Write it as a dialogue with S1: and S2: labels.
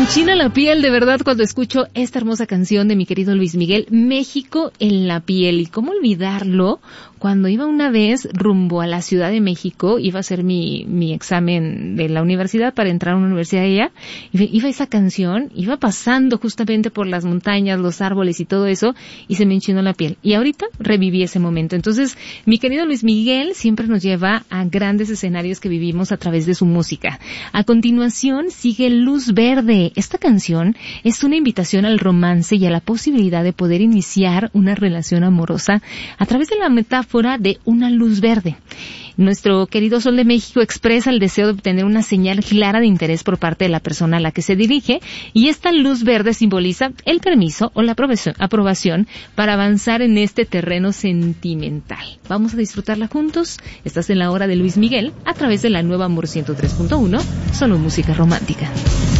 S1: enchina la piel de verdad cuando escucho esta hermosa canción de mi querido Luis Miguel, México en la piel. Y cómo olvidarlo cuando iba una vez rumbo a la Ciudad de México, iba a hacer mi examen de la universidad para entrar a una universidad de allá, iba esa canción, iba pasando justamente por las montañas, los árboles y todo eso, y se me enchinó la piel. Y ahorita reviví ese momento. Entonces, mi querido Luis Miguel siempre nos lleva a grandes escenarios que vivimos a través de su música. A continuación sigue Luz Verde. Esta canción es una invitación al romance y a la posibilidad de poder iniciar una relación amorosa a través de la metáfora de una luz verde. Nuestro querido Sol de México expresa el deseo de obtener una señal clara de interés por parte de la persona a la que se dirige, y esta luz verde simboliza el permiso o la aprobación para avanzar en este terreno sentimental. Vamos a disfrutarla juntos. Estás en la hora de Luis Miguel a través de la nueva Amor 103.1, solo música romántica.